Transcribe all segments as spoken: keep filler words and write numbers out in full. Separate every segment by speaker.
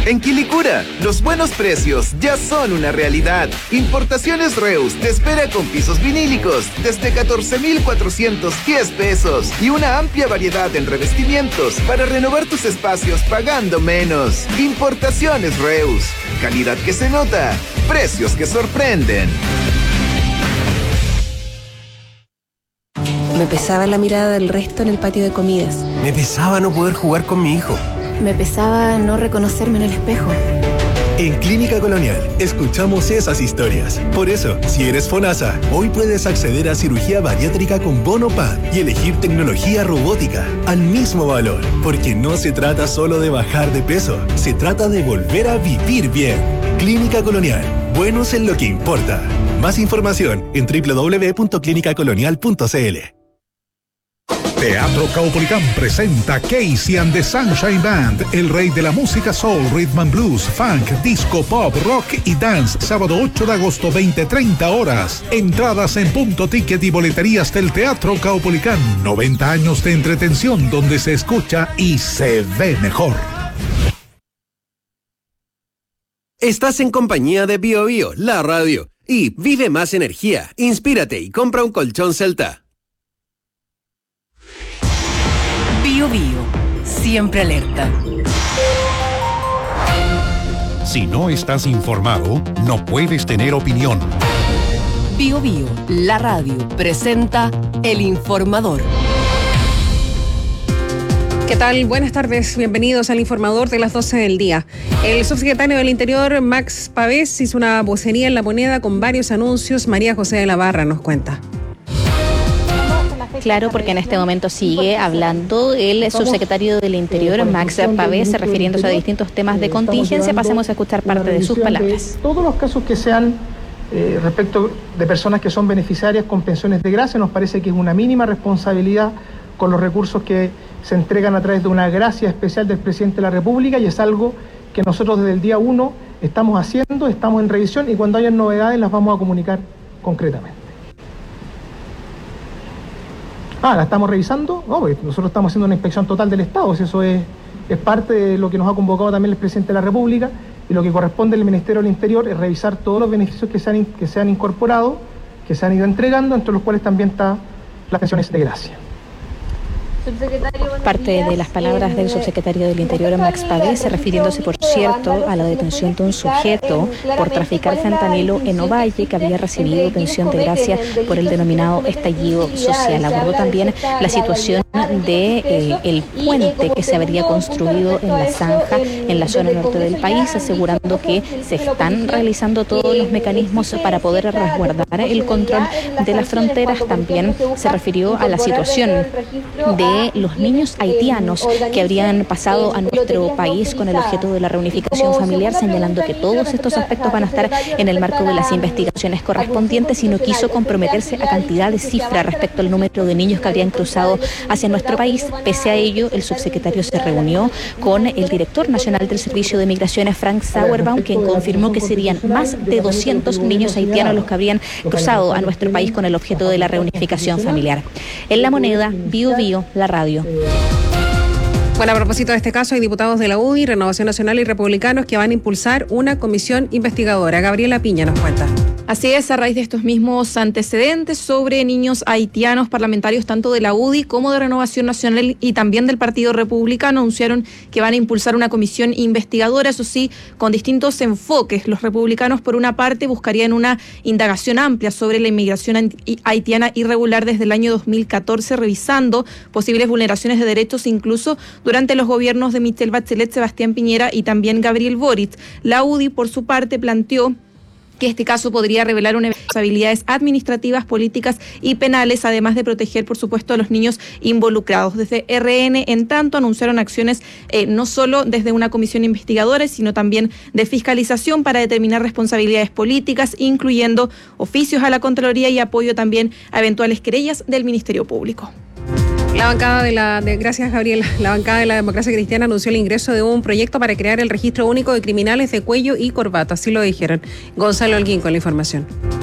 Speaker 1: En Quilicura, los buenos precios ya son una realidad. Importaciones Reus te espera con pisos vinílicos desde catorce mil cuatrocientos diez pesos y una amplia variedad en revestimientos para renovar tus espacios pagando menos. Importaciones Reus, calidad que se nota, precios que sorprenden.
Speaker 2: Me pesaba la mirada del resto en el patio de comidas.
Speaker 3: Me pesaba no poder jugar con mi hijo.
Speaker 2: Me pesaba no reconocerme en el espejo.
Speaker 4: En Clínica Colonial escuchamos esas historias. Por eso, si eres FONASA, hoy puedes acceder a cirugía bariátrica con bono P A D y elegir tecnología robótica al mismo valor. Porque no se trata solo de bajar de peso, se trata de volver a vivir bien. Clínica Colonial, buenos en lo que importa. Más información en doble u doble u doble u punto clínica colonial punto c l.
Speaker 5: Teatro Caupolicán presenta Casey and the Sunshine Band, el rey de la música soul, rhythm and blues, funk, disco, pop, rock y dance, sábado ocho de agosto, veinte treinta horas. Entradas en Punto Ticket y boleterías del Teatro Caupolicán. noventa años de entretención donde se escucha y se ve mejor.
Speaker 3: Estás en compañía de Bio Bio, la radio. Y vive más energía, inspírate y compra un colchón Celta.
Speaker 6: Bio Bio, siempre alerta.
Speaker 5: Si no estás informado, no puedes tener opinión.
Speaker 6: Bio Bio, la radio, presenta El Informador.
Speaker 7: ¿Qué tal? Buenas tardes, bienvenidos al Informador de las doce del día. El subsecretario del Interior, Max Pavés, hizo una vocería en La Moneda con varios anuncios. María José de la Barra nos cuenta.
Speaker 8: Claro, porque en este momento sigue hablando el subsecretario del Interior, Max Pavés, refiriéndose a distintos temas de contingencia. Pasemos a escuchar parte de sus palabras.
Speaker 9: Todos los casos que sean eh, respecto de personas que son beneficiarias con pensiones de gracia, nos parece que es una mínima responsabilidad con los recursos que se entregan a través de una gracia especial del presidente de la República, y es algo que nosotros desde el día uno estamos haciendo, estamos en revisión, y cuando haya novedades las vamos a comunicar concretamente. Ah, ¿la estamos revisando? No, porque nosotros estamos haciendo una inspección total del Estado, si eso es, es parte de lo que nos ha convocado también el presidente de la República, y lo que corresponde al Ministerio del Interior es revisar todos los beneficios que se han, que se han incorporado, que se han ido entregando, entre los cuales también está las pensiones de gracia.
Speaker 8: Parte de las palabras del subsecretario del Interior, Max Pavés, refiriéndose, por cierto, a la detención de un sujeto por traficar fentanilo en Ovalle, que había recibido pensión de gracia por el denominado estallido social. Abordó también la situación de eh, el puente que se habría construido en la zanja en la zona norte del país, asegurando que se están realizando todos los mecanismos para poder resguardar el control de las fronteras. También se refirió a la situación de los niños haitianos que habrían pasado a nuestro país con el objeto de la reunificación familiar, señalando que todos estos aspectos van a estar en el marco de las investigaciones correspondientes, y no quiso comprometerse a cantidad de cifras respecto al número de niños que habrían cruzado hacia nuestro país. Pese a ello, el subsecretario se reunió con el director nacional del Servicio de Migraciones, Frank Sauerbaum, quien confirmó que serían más de doscientos niños haitianos los que habrían cruzado a nuestro país con el objeto de la reunificación familiar. En La Moneda, Bio Bio, la radio.
Speaker 7: Bueno, a propósito de este caso, hay diputados de la U D I, Renovación Nacional y republicanos que van a impulsar una comisión investigadora. Gabriela Piña nos cuenta.
Speaker 10: Así es, a raíz de estos mismos antecedentes sobre niños haitianos, parlamentarios tanto de la U D I como de Renovación Nacional y también del Partido Republicano anunciaron que van a impulsar una comisión investigadora, eso sí, con distintos enfoques. Los republicanos, por una parte, buscarían una indagación amplia sobre la inmigración haitiana irregular desde el año dos mil catorce, revisando posibles vulneraciones de derechos incluso durante los gobiernos de Michelle Bachelet, Sebastián Piñera y también Gabriel Boric. La U D I, por su parte, planteó que este caso podría revelar unas responsabilidades administrativas, políticas y penales, además de proteger, por supuesto, a los niños involucrados. Desde R N, en tanto, anunciaron acciones eh, no solo desde una comisión investigadora, sino también de fiscalización para determinar responsabilidades políticas, incluyendo oficios a la Contraloría y apoyo también a eventuales querellas del Ministerio Público.
Speaker 7: La bancada de la, de, gracias Gabriela, la bancada de la Democracia Cristiana anunció el ingreso de un proyecto para crear el registro único de criminales de cuello y corbata, así lo dijeron. Gonzalo Holguín con la información.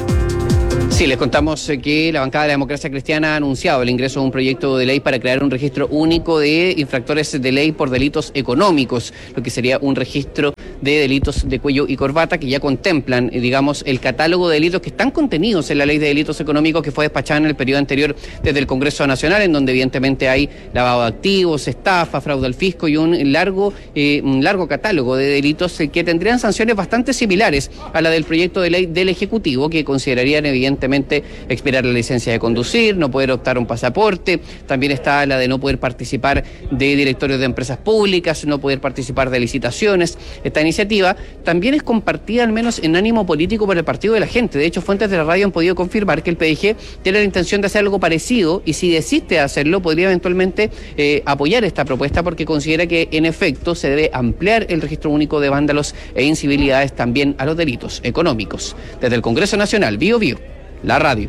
Speaker 11: Sí, les contamos que la bancada de la Democracia Cristiana ha anunciado el ingreso de un proyecto de ley para crear un registro único de infractores de ley por delitos económicos, lo que sería un registro de delitos de cuello y corbata que ya contemplan, eh, digamos, el catálogo de delitos que están contenidos en la Ley de Delitos Económicos que fue despachada en el periodo anterior desde el Congreso Nacional, en donde evidentemente hay lavado de activos, estafa, fraude al fisco y un largo, eh, un largo catálogo de delitos eh, que tendrían sanciones bastante similares a la del proyecto de ley del Ejecutivo, que considerarían evidentemente expirar la licencia de conducir, no poder optar a un pasaporte. También está la de no poder participar de directorios de empresas públicas, no poder participar de licitaciones. Esta iniciativa también es compartida al menos en ánimo político por el Partido de la Gente. De hecho, fuentes de la radio han podido confirmar que el P D G tiene la intención de hacer algo parecido y si desiste de hacerlo podría eventualmente eh, apoyar esta propuesta porque considera que en efecto se debe ampliar el registro único de vándalos e incivilidades también a los delitos económicos. Desde el Congreso Nacional, Bío Bío, la radio.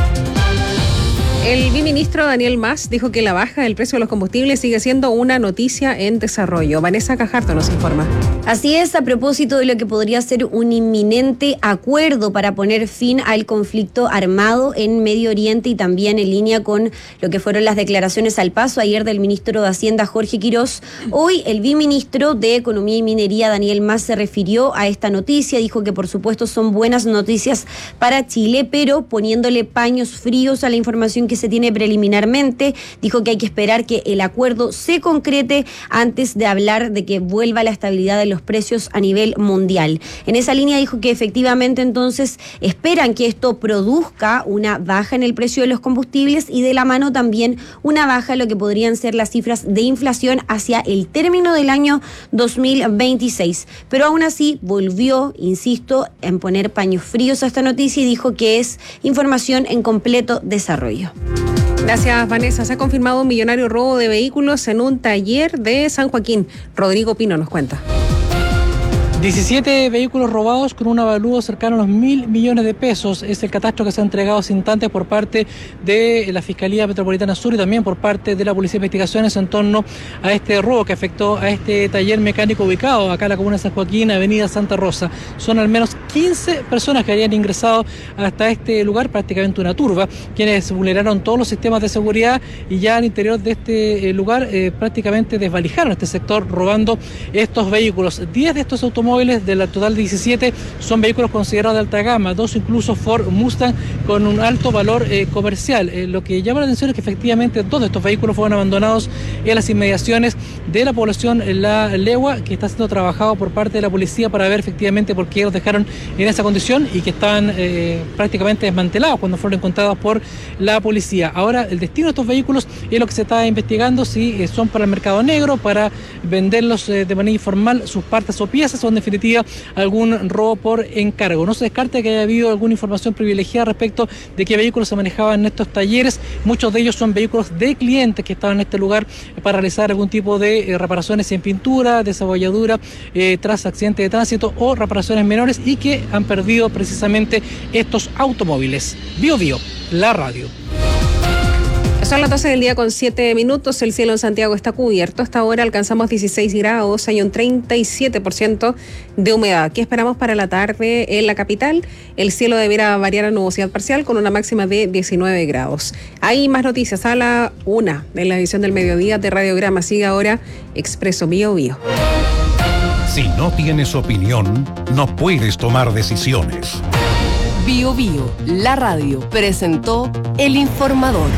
Speaker 7: El viceministro Daniel Mas dijo que la baja del precio de los combustibles sigue siendo una noticia en desarrollo. Vanessa Cajardo nos informa.
Speaker 12: Así es, a propósito de lo que podría ser un inminente acuerdo para poner fin al conflicto armado en Medio Oriente y también en línea con lo que fueron las declaraciones al paso ayer del ministro de Hacienda Jorge Quirós. Hoy el viceministro de Economía y Minería Daniel Mas se refirió a esta noticia, dijo que por supuesto son buenas noticias para Chile, pero poniéndole paños fríos a la información que se tiene preliminarmente, dijo que hay que esperar que el acuerdo se concrete antes de hablar de que vuelva la estabilidad de los precios a nivel mundial. En esa línea dijo que efectivamente entonces esperan que esto produzca una baja en el precio de los combustibles y de la mano también una baja en lo que podrían ser las cifras de inflación hacia el término del año dos mil veintiséis. Pero aún así volvió, insisto, en poner paños fríos a esta noticia y dijo que es información en completo desarrollo.
Speaker 7: Gracias, Vanessa. Se ha confirmado un millonario robo de vehículos en un taller de San Joaquín. Rodrigo Pino nos cuenta.
Speaker 13: diecisiete vehículos robados con un avalúo cercano a los mil millones de pesos. Es el catastro que se ha entregado hace instantes por parte de la Fiscalía Metropolitana Sur y también por parte de la Policía de Investigaciones en torno a este robo que afectó a este taller mecánico ubicado acá en la comuna de San Joaquín, avenida Santa Rosa. Son al menos quince personas que habían ingresado hasta este lugar, prácticamente una turba, quienes vulneraron todos los sistemas de seguridad y ya al interior de este lugar eh, prácticamente desvalijaron este sector robando estos vehículos. diez de estos automóviles Móviles de la total de diecisiete son vehículos considerados de alta gama, dos incluso Ford Mustang con un alto valor eh, comercial. Eh, lo que llama la atención es que efectivamente dos de estos vehículos fueron abandonados en las inmediaciones de la población La Legua, que está siendo trabajado por parte de la policía para ver efectivamente por qué los dejaron en esa condición y que estaban eh, prácticamente desmantelados cuando fueron encontrados por la policía. Ahora el destino de estos vehículos es lo que se está investigando, si eh, son para el mercado negro, para venderlos eh, de manera informal, sus partes o piezas, o en definitiva algún robo por encargo. No se descarta que haya habido alguna información privilegiada respecto de qué vehículos se manejaban en estos talleres. Muchos de ellos son vehículos de clientes que estaban en este lugar para realizar algún tipo de eh, reparaciones en pintura, desabolladura eh, tras accidente de tránsito o reparaciones menores y que han perdido precisamente estos automóviles. Bío Bío, la radio.
Speaker 7: Son las doce del día con siete minutos, el cielo en Santiago está cubierto, hasta ahora alcanzamos dieciséis grados, hay un treinta y siete por ciento de humedad. ¿Qué esperamos para la tarde en la capital? El cielo deberá variar a nubosidad parcial con una máxima de diecinueve grados. Hay más noticias a la una de la edición del mediodía de Radiograma. Sigue ahora Expreso Bío Bío.
Speaker 5: Si no tienes opinión, no puedes tomar decisiones.
Speaker 6: Bío Bío, la radio, presentó El Informador.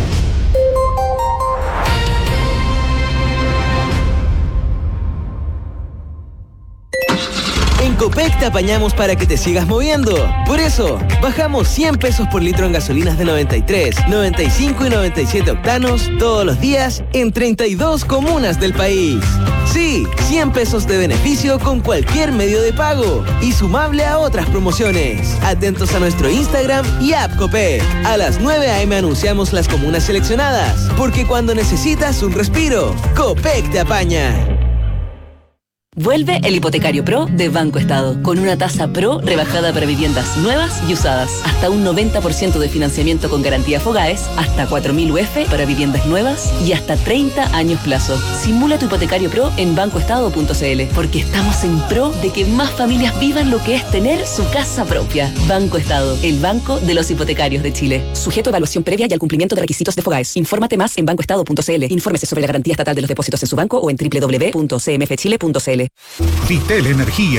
Speaker 14: En Copec te apañamos para que te sigas moviendo. Por eso, bajamos cien pesos por litro en gasolinas de noventa y tres, noventa y cinco y noventa y siete octanos todos los días en treinta y dos comunas del país. Sí, cien pesos de beneficio con cualquier medio de pago y sumable a otras promociones. Atentos a nuestro Instagram y app Copec. A las nueve a eme anunciamos las comunas seleccionadas, porque cuando necesitas un respiro, Copec te apaña.
Speaker 15: Vuelve el Hipotecario Pro de Banco Estado, con una tasa Pro rebajada para viviendas nuevas y usadas, hasta un noventa por ciento de financiamiento con garantía Fogaes, hasta cuatro mil U F para viviendas nuevas y hasta treinta años plazo. Simula tu Hipotecario Pro en banco estado punto c l, porque estamos en pro de que más familias vivan lo que es tener su casa propia. Banco Estado, el banco de los hipotecarios de Chile. Sujeto a evaluación previa y al cumplimiento de requisitos de Fogaes. Infórmate más en banco estado punto c l. Infórmese sobre la garantía estatal de los depósitos en su banco o en doble u doble u doble u punto c m f chile punto c l.
Speaker 5: Vitel Energía